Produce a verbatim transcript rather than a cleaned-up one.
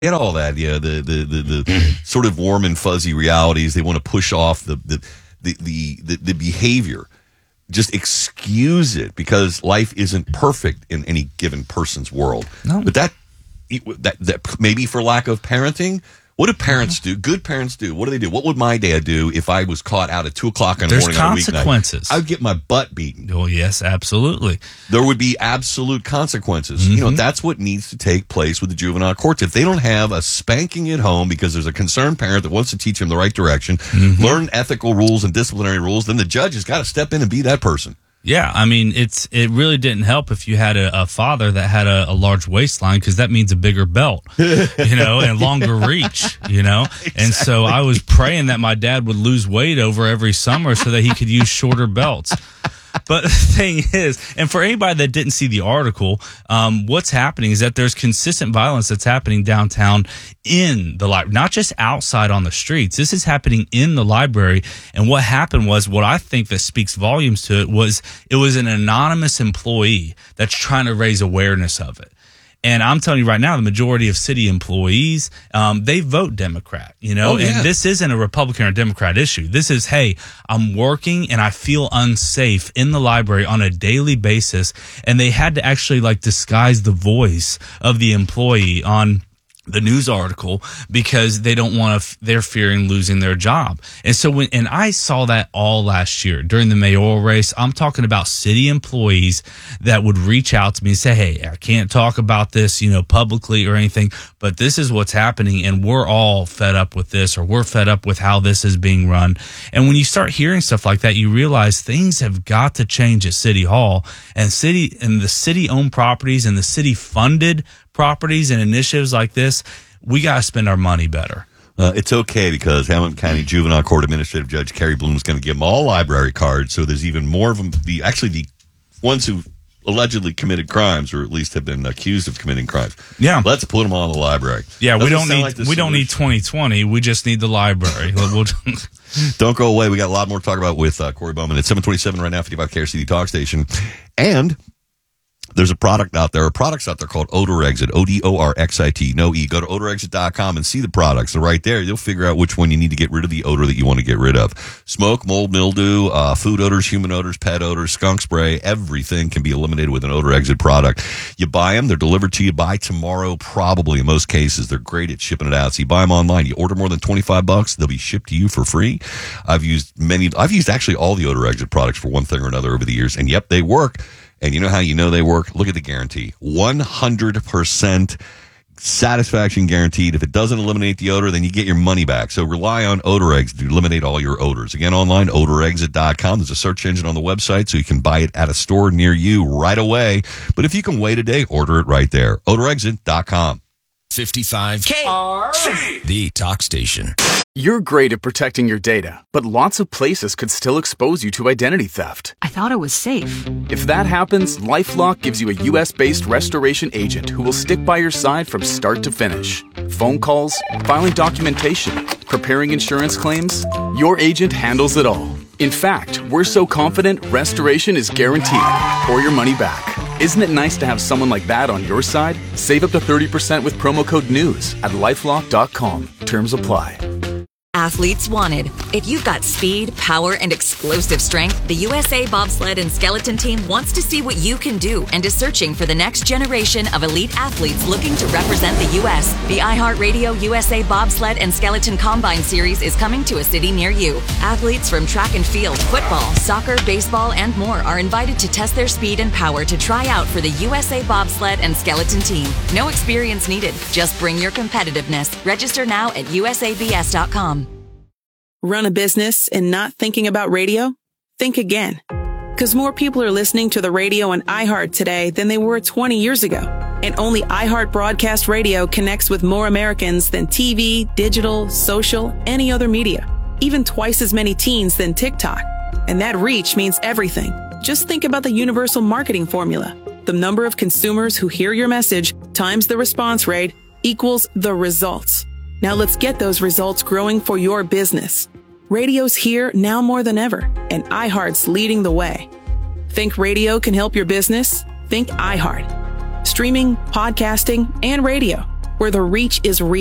get all that, yeah, the the the, the sort of warm and fuzzy realities. They want to push off the the the the, the, the behavior. Just excuse it because life isn't perfect in any given person's world. No. But that that that maybe for lack of parenting. What do parents do? Good parents do. What do they do? What would my dad do if I was caught out at two o'clock in the There's morning on a weeknight? There's consequences. I would get my butt beaten. Oh, yes, absolutely. There would be absolute consequences. Mm-hmm. You know, that's what needs to take place with the juvenile courts. If they don't have a spanking at home because there's a concerned parent that wants to teach them the right direction, mm-hmm. learn ethical rules and disciplinary rules, then the judge has got to step in and be that person. Yeah, I mean, it's it really didn't help if you had a, a father that had a, a large waistline because that means a bigger belt, you know, and longer reach, you know. Exactly. And so I was praying that my dad would lose weight over every summer so that he could use shorter belts. But the thing is, and for anybody that didn't see the article, um, what's happening is that there's consistent violence that's happening downtown in the library, not just outside on the streets. This is happening in the library. And what happened was, what I think that speaks volumes to it was, it was an anonymous employee that's trying to raise awareness of it. And I'm telling you right now, the majority of city employees, um, they vote Democrat, you know, oh, yeah. and this isn't a Republican or Democrat issue. This is, hey, I'm working and I feel unsafe in the library on a daily basis. And they had to actually like disguise the voice of the employee on the news article because they don't want to, they're fearing losing their job. And so when, and I saw that all last year during the mayoral race. I'm talking about city employees that would reach out to me and say, hey, I can't talk about this, you know, publicly or anything, but this is what's happening. And we're all fed up with this, or we're fed up with how this is being run. And when you start hearing stuff like that, you realize things have got to change at City Hall, and city and the city owned properties and the city funded properties and initiatives like this, we got to spend our money better. Uh, it's okay because Hamilton County Juvenile Court Administrative Judge Carrie Bloom is going to give them all library cards, so there's even more of them. The actually the ones who allegedly committed crimes, or at least have been accused of committing crimes. Yeah, let's put them all in the library. Yeah, Doesn't we don't need like we don't need twenty twenty. We just need the library. we'll, Don't go away. We got a lot more to talk about with uh, Corey Bowman at seven twenty-seven right now, fifty-five K R C D Talk Station, and there's a product out there, or products out there called Odor Exit, O D O R X I T, no E. Go to odor exit dot com and see the products. They're right there. You'll figure out which one you need to get rid of the odor that you want to get rid of. Smoke, mold, mildew, uh, food odors, human odors, pet odors, skunk spray, everything can be eliminated with an Odor Exit product. You buy them, they're delivered to you by tomorrow, probably in most cases. They're great at shipping it out. So you buy them online. You order more than twenty-five bucks, they'll be shipped to you for free. I've used many, I've used actually all the Odor Exit products for one thing or another over the years, and yep, they work. And you know how you know they work? Look at the guarantee. one hundred percent satisfaction guaranteed. If it doesn't eliminate the odor, then you get your money back. So rely on Odor Exit to eliminate all your odors. Again, online, odor exit dot com. There's a search engine on the website, so you can buy it at a store near you right away. But if you can wait a day, order it right there. odor exit dot com. fifty-five K R C, the talk station. You're great at protecting your data, but lots of places could still expose you to identity theft. I thought it was safe. If that happens, LifeLock gives you a U S-based restoration agent who will stick by your side from start to finish. Phone calls, filing documentation, preparing insurance claims, your agent handles it all. In fact, we're so confident restoration is guaranteed or your money back. Isn't it nice to have someone like that on your side? Save up to thirty percent with promo code NEWS at lifelock dot com. Terms apply. Athletes wanted. If you've got speed, power, and explosive strength, the U S A Bobsled and Skeleton Team wants to see what you can do and is searching for the next generation of elite athletes looking to represent the U S The iHeartRadio U S A Bobsled and Skeleton Combine Series is coming to a city near you. Athletes from track and field, football, soccer, baseball, and more are invited to test their speed and power to try out for the U S A Bobsled and Skeleton Team. No experience needed. Just bring your competitiveness. Register now at U S A B S dot com. Run a business and not thinking about radio? Think again. Because more people are listening to the radio on iHeart today than they were twenty years ago. And only iHeart Broadcast Radio connects with more Americans than T V, digital, social, any other media. Even twice as many teens than TikTok. And that reach means everything. Just think about the universal marketing formula. The number of consumers who hear your message times the response rate equals the results. Now let's get those results growing for your business. Radio's here now more than ever, and iHeart's leading the way. Think radio can help your business? Think iHeart. Streaming, podcasting, and radio. where the reach is real.